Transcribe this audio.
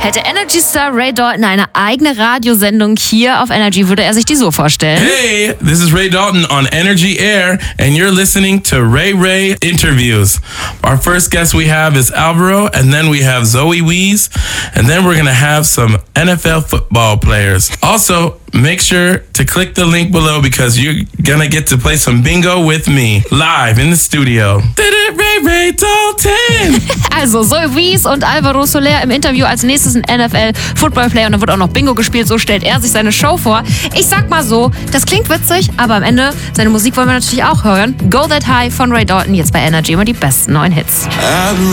Hätte Energy Star Ray Dalton eine eigene Radiosendung hier auf Energy, würde er sich die so vorstellen. Hey, this is Ray Dalton on Energy Air, and you're listening to Ray Interviews. Our first guest we have is Alvaro, and then we have Zoe Wees, and then we're going to have some NFL football players. Also, make sure to click the link below because you're going to get to play some bingo with me live in the studio. Ray Dalton! Also Zoe Wees und Alvaro Soler im Interview, als nächstes ein NFL-Football-Player, und dann wird auch noch Bingo gespielt, so stellt er sich seine Show vor. Ich sag mal so, das klingt witzig, aber am Ende, seine Musik wollen wir natürlich auch hören. Go That High von Ray Dalton, jetzt bei Energy, immer die besten neuen Hits.